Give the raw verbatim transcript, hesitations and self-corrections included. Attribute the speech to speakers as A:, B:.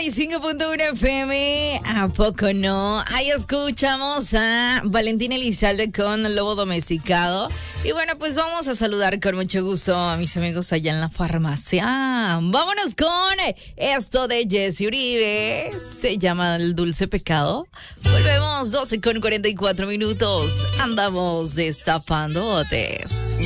A: y cinco punto uno F M, ¿a poco no? Ahí escuchamos a Valentín Elizalde con Lobo Domesticado. Y bueno, pues vamos a saludar con mucho gusto a mis amigos allá en la farmacia. Vámonos con esto de Jesse Uribe. Se llama El Dulce Pecado. Volvemos doce con cuarenta y cuatro minutos. Andamos destapando botes.